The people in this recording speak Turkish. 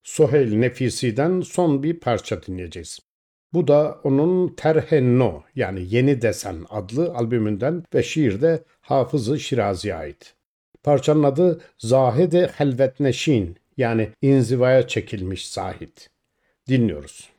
Soheyl Nefisi'den son bir parça dinleyeceğiz. Bu da onun Terhenno yani Yeni Desen adlı albümünden ve şiir de Hafız-ı Şirazi'ye ait. Parçanın adı Zahid-i Helvetneşin yani inzivaya çekilmiş zahid. Dinliyoruz.